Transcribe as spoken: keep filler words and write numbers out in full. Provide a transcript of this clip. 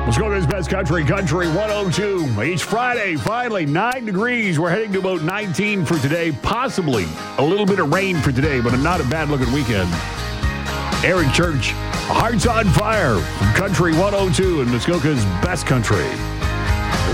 Muskoka's Best Country, Country one oh two. Each Friday, finally, nine degrees. We're heading to about nineteen for today. Possibly a little bit of rain for today, but not a bad-looking weekend. Eric Church, Hearts on Fire from Country one oh two and Muskoka's Best Country.